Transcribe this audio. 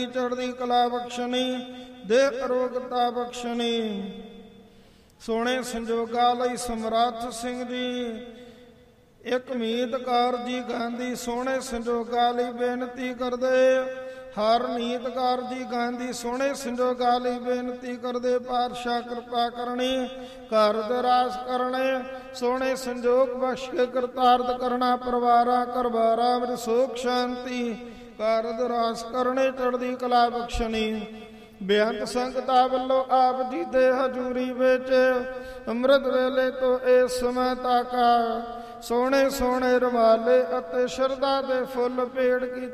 ਚੜ੍ਹਦੀ ਕਲਾ ਬਖਸ਼ਣੀ, ਦੇ ਅਰੋਗਤਾ ਬਖਸ਼ਣੀ। ਸੋਹਣੇ ਸੰਜੋਗਾਂ ਲਈ ਸਮਰੱਥ ਸਿੰਘ ਜੀ, ਇੱਕ ਮੀਤ ਕੌਰ ਜੀ ਗਾਂਧੀ ਸੋਹਣੇ ਸੰਜੋਗਾਂ ਲਈ ਬੇਨਤੀ ਕਰਦੇ। ਹਰ ਨੀਤ ਕੌਰ ਜੀ ਗਾਂਧੀ ਸੋਹਣੇ ਸੰਜੋਗਾਂ ਲਈ ਬੇਨਤੀ ਕਰਦੇ। ਪਾਤਸ਼ਾਹ ਕਿਰਪਾ ਕਰਨੀ, ਘਰ ਦੇ ਰਾਸ ਕਰਨੇ, ਸੋਹਣੇ ਸੰਜੋਗ ਬਖਸ਼ ਕੇ ਕਰਤਾਰਤ ਕਰਨਾ। ਪਰਿਵਾਰਾਂ ਘਰਬਾਰਾਂ ਵਿੱਚ ਸੁਖ ਸ਼ਾਂਤੀ, ਘਰ ਦੇ ਰਾਸ ਕਰਨੇ, ਚੜ੍ਹਦੀ ਕਲਾ ਬਖਸ਼ਣੀ। ਬੇਅੰਤ ਸੰਗਤਾਂ ਵੱਲੋਂ ਆਪ ਜੀ ਦੇ ਹਜ਼ੂਰੀ ਵਿੱਚ ਅੰਮ੍ਰਿਤ ਵੇਲੇ ਤੋਂ ਇਸ ਸਮੇਂ ਤੱਕ ਸੋਹਣੇ ਸੋਹਣੇ ਰੁਮਾਲੇ ਅਤੇ ਸ਼ਰਧਾ ਦੇ ਫੁੱਲ ਭੇਟ ਕੀਤੇ।